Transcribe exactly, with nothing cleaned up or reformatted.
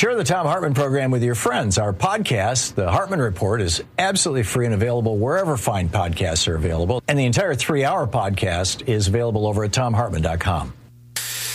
share the Thom Hartmann program with your friends. Our podcast, The Hartmann Report, is absolutely free and available wherever fine podcasts are available. And the entire three-hour podcast is available over at thom hartmann dot com.